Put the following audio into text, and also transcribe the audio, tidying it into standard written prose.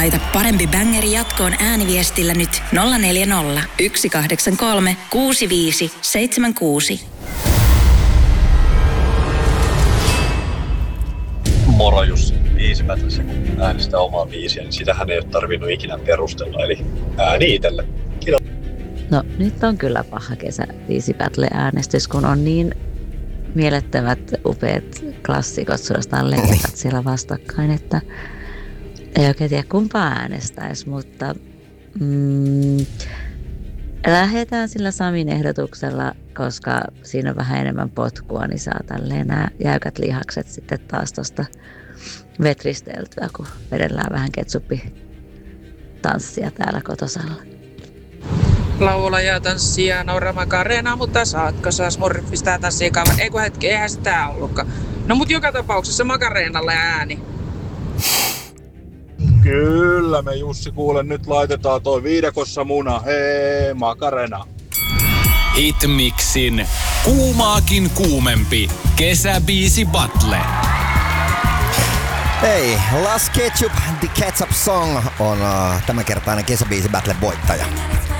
Laita parempi bängeri jatkoon ääniviestillä nyt 040 183 65 76. Moro Jussi. Biisipätlässä, kun äänestää omaa biisiä, niin sitähän ei ole tarvinnut ikinä perustella. Eli ääni itselle. Kiitos. No nyt on kyllä paha kesäbiisipätle-äänestys, kun on niin mielettömät, upeat klassikot, suorastaan legendat siellä vastakkain, että ei oikein tiedä kumpaa äänestäisi, mutta lähdetään sillä Samin ehdotuksella, koska siinä on vähän enemmän potkua, niin saa tälleen nämä jäykät lihakset sitten taas tuosta vetristeltyä, kun vedellään vähän ketsuppitanssia täällä kotosalla. Laula ja tanssia, naura makarena, mutta saatko sä smurfista tanssia kaavan? Eiku hetki, eihän se tää ollutkaan. No mut joka tapauksessa makareenalle ääni. Kyllä me Jussi kuule, nyt laitetaan toi viidakossa muna. Hei, makarena. Hitmixin kuumaakin kuumempi kesäbiisi battle. Hei, Las Ketchup, The Ketchup Song on tämänkertainen kesäbiisi battle voittaja.